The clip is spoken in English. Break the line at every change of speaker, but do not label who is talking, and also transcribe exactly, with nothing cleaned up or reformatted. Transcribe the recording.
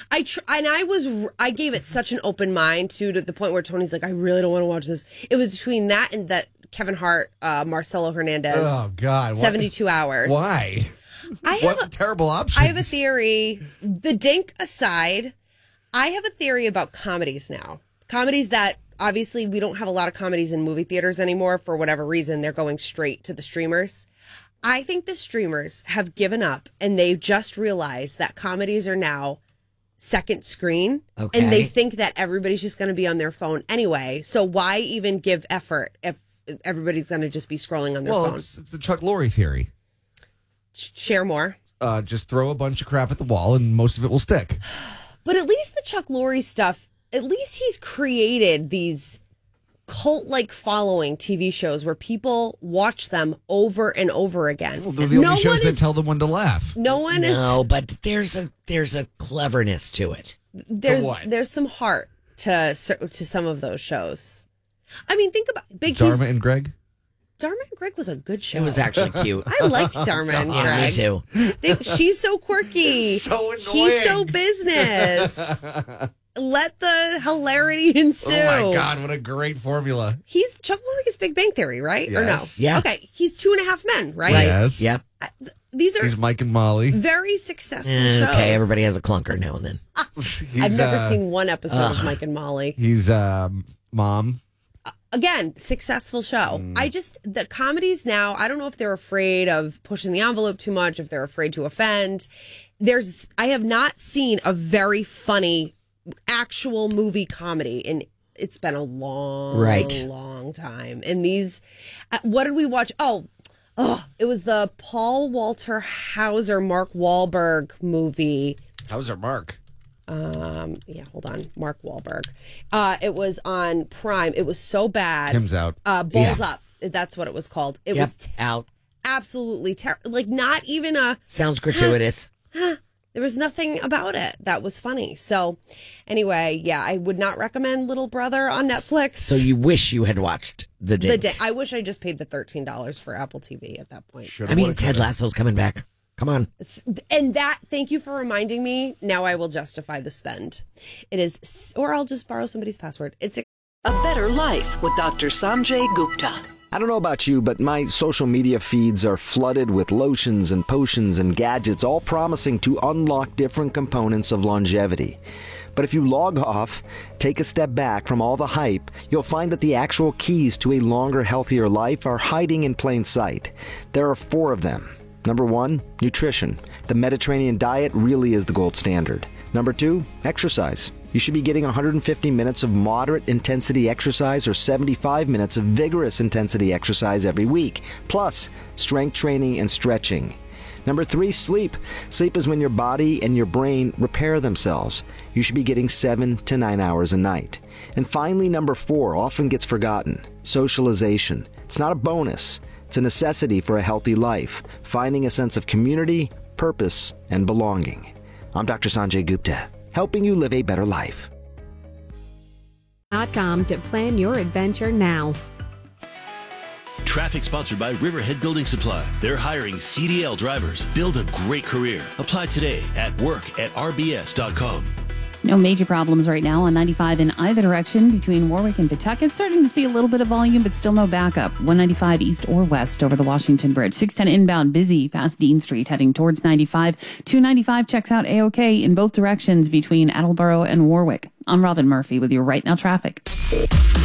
I tr- and I was I gave it such an open mind too, to the point where Tony's like, I really don't want to watch this. It was between that and that Kevin Hart, uh, Marcelo Hernandez.
Oh God,
seventy-two hours.
Why?
I have
what
a,
terrible options?
I have a theory. The dink aside, I have a theory about comedies now. Comedies that obviously we don't have a lot of comedies in movie theaters anymore for whatever reason. They're going straight to the streamers. I think the streamers have given up and they've just realized that comedies are now second screen.
Okay.
And they think that everybody's just going to be on their phone anyway. So why even give effort if everybody's going to just be scrolling on their
well,
phone?
It's, it's the Chuck Lorre theory.
Share more.
Uh, just throw a bunch of crap at the wall and most of it will stick.
But at least the Chuck Lorre stuff, at least he's created these cult-like following T V shows where people watch them over and over again.
Well, they're the only
no
shows
one
that
is,
tell them when to laugh.
No one
no,
is.
No, but there's a there's a cleverness to it.
There's
To what?
there's some heart to to some of those shows. I mean, think about Big
Dharma
He's,
and Greg.
Dharma and Greg was a good show.
It was actually cute.
I liked Dharma and
Yeah,
Greg.
me too.
They, she's so quirky.
So annoying.
He's so business. Let the hilarity ensue.
Oh my God, what a great formula.
He's Chuck Lorre's Big Bang Theory, right?
Yes.
Or no?
Yeah.
Okay, he's Two and a Half Men, right?
Yes.
Yep.
I- th- These are
He's Mike and Molly.
very successful
Eh,
shows.
okay, everybody has a clunker now and then.
He's,
I've never
uh,
seen one episode of Mike and Molly.
He's um, mom.
Again, successful show.
Mm.
I just, the comedies now, I don't know if they're afraid of pushing the envelope too much, if they're afraid to offend. There's, I have not seen a very funny actual movie comedy, and it's been a long,
Right.
long time. And these, uh, what did we watch? Oh, oh, it was the Paul Walter Hauser, Mark Wahlberg movie.
How's our Mark?
Um, yeah, hold on. Mark Wahlberg. Uh, it was on Prime. It was so bad.
Tim's out.
Uh, Balls
Yeah.
Up. That's what it was called. It
Yep,
was t-
out.
absolutely terrible. Like, not even a,
Sounds gratuitous.
there was nothing about it that was funny. So, anyway, yeah, I would not recommend Little Brother on Netflix.
So you wish you had watched the
the
date.
day. I wish I just paid the thirteen dollars for Apple T V at that point.
Shoulda,
I mean,
woulda,
Ted
coulda.
Lasso's coming back. Come on.
It's, and that, thank you for reminding me. Now I will justify the spend. It is, or I'll just borrow somebody's password. It's
A Better Life with Doctor Sanjay Gupta.
I don't know about you, but my social media feeds are flooded with lotions and potions and gadgets, all promising to unlock different components of longevity. But if you log off, take a step back from all the hype, you'll find that the actual keys to a longer, healthier life are hiding in plain sight. There are four of them. Number one, nutrition. The Mediterranean diet really is the gold standard. Number two, exercise. You should be getting one hundred fifty minutes of moderate intensity exercise or seventy-five minutes of vigorous intensity exercise every week, plus strength training and stretching. Number three, sleep. Sleep is when your body and your brain repair themselves. You should be getting seven to nine hours a night. And finally, number four, often gets forgotten, socialization. It's not a bonus. It's a necessity for a healthy life, finding a sense of community, purpose, and belonging. I'm Doctor Sanjay Gupta, helping you live a better life.
dot com to plan your adventure now.
Traffic sponsored by Riverhead Building Supply. They're hiring C D L drivers. Build a great career. Apply today at work at r b s dot com.
No major problems right now on ninety-five in either direction between Warwick and Pawtucket. Starting to see a little bit of volume, but still no backup. one ninety-five east or west over the Washington Bridge. six ten inbound busy past Dean Street heading towards ninety-five. two ninety-five checks out A-OK in both directions between Attleboro and Warwick. I'm Robin Murphy with your Right Now traffic.